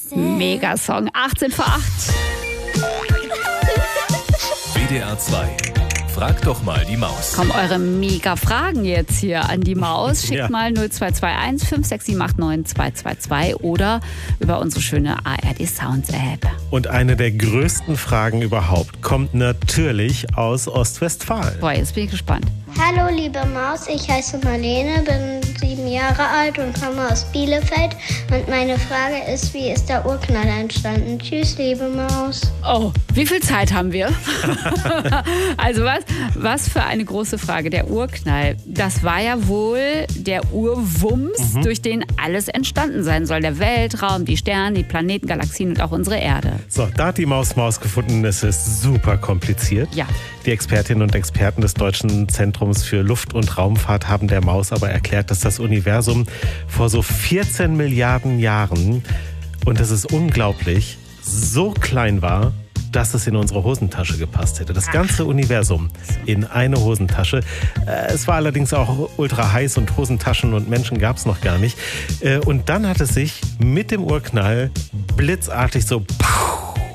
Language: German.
Megasong, 18 vor 8. WDR 2. Frag doch mal die Maus. Kommen eure Mega-Fragen jetzt hier an die Maus. Schickt mal 0221 56789 222 oder über unsere schöne ARD Sounds App. Und eine der größten Fragen überhaupt kommt natürlich aus Ostwestfalen. Boah, jetzt bin ich gespannt. Hallo liebe Maus, ich heiße Marlene, bin 7 Jahre alt und komme aus Bielefeld. Und meine Frage ist, wie ist der Urknall entstanden? Tschüss, liebe Maus. Oh, wie viel Zeit haben wir? Also was für eine große Frage. Der Urknall, das war ja wohl der Urwumms, durch den alles entstanden sein soll. Der Weltraum, die Sterne, die Planeten, Galaxien und auch unsere Erde. So, da hat die Maus gefunden, es ist super kompliziert. Ja. Die Expertinnen und Experten des Deutschen Zentrums für Luft- und Raumfahrt haben der Maus aber erklärt, dass das Universum vor so 14 Milliarden Jahren, und das ist unglaublich, so klein war, dass es in unsere Hosentasche gepasst hätte. Das ganze Universum in eine Hosentasche. Es war allerdings auch ultra heiß und Hosentaschen und Menschen gab es noch gar nicht. Und dann hat es sich mit dem Urknall blitzartig so